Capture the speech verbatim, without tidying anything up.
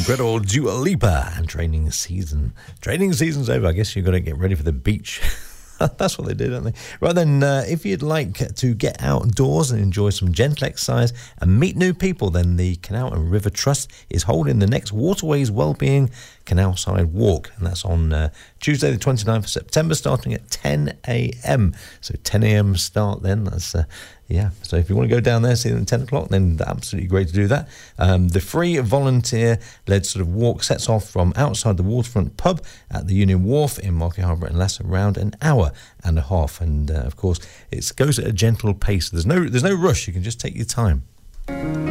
incredible Dua Lipa and training season. Training season's over. I guess you've got to get ready for the beach. That's what they do, don't they? Right then, uh, if you'd like to get outdoors and enjoy some gentle exercise and meet new people, then the Canal and River Trust is holding the next Waterways Wellbeing Canal Side Walk, and that's on uh, Tuesday the twenty-ninth of September, starting at ten a.m. So ten a.m. start then. That's uh, yeah. So if you want to go down there, see them at ten o'clock, then absolutely great to do that. Um, the free volunteer-led sort of walk sets off from outside the waterfront pub at the Union Wharf in Market Harbour and lasts around an hour and a half. And uh, of course, it goes at a gentle pace. There's no there's no rush. You can just take your time.